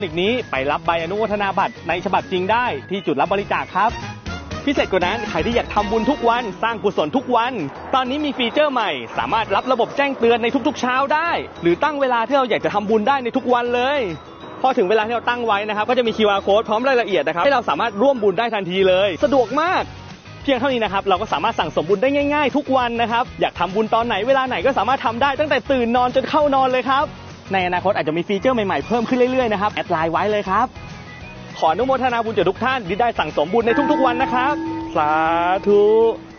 อีกนี้ไปรับใบอนุโมทนาบัตรในฉบับจริงได้ที่จุดรับบริจาคครับพิเศษกว่านั้นใครที่อยากทำบุญทุกวันสร้างกุศลทุกวันตอนนี้มีฟีเจอร์ใหม่สามารถรับระบบแจ้งเตือนในทุกๆเช้าได้หรือตั้งเวลาที่เราอยากจะทำบุญได้ในทุกวันเลยพอถึงเวลาที่เราตั้งไว้นะครับก็จะมี QR code พร้อมรายละเอียดนะครับให้เราสามารถร่วมบุญได้ทันทีเลยสะดวกมากเพียงเท่านี้นะครับเราก็สามารถสั่งสมบุญได้ง่ายๆทุกวันนะครับอยากทำบุญตอนไหนเวลาไหนก็สามารถทำได้ตั้งแต่ตื่นนอนจนเข้านอนเลยครับในอนาคตอาจจะมีฟีเจอร์ใหม่ๆเพิ่มขึ้นเรื่อยๆนะครับแอดไลน์ไว้เลยครับขออนุโมทนาบุญจากทุกท่านที่ได้สั่งสมบุญในทุกๆวันนะครับสาธุ